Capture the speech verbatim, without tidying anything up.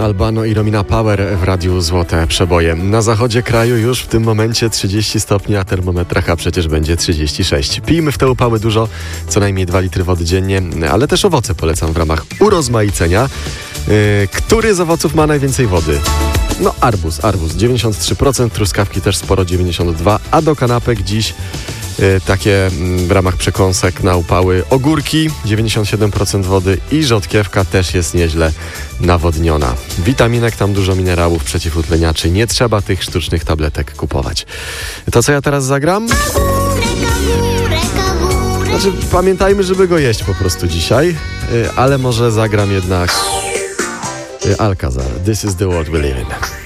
Albano i Romina Power w Radiu Złote Przeboje. Na zachodzie kraju już w tym momencie trzydzieści stopni, a termometrach a przecież będzie trzydzieści sześć. Pijmy w te upały dużo, co najmniej dwa litry wody dziennie, ale też owoce polecam w ramach urozmaicenia. Yy, który z owoców ma najwięcej wody? No arbuz, arbuz dziewięćdziesiąt trzy procent, truskawki też sporo dziewięćdziesiąt dwa procent, a do kanapek dziś y, takie mm, w ramach przekąsek na upały ogórki dziewięćdziesiąt siedem procent wody i rzodkiewka też jest nieźle nawodniona. Witaminek, tam dużo minerałów, przeciwutleniaczy, nie trzeba tych sztucznych tabletek kupować. To co ja teraz zagram? Znaczy pamiętajmy, żeby go jeść po prostu dzisiaj, y, ale może zagram jednak y, Alcazar. This is the world we live in.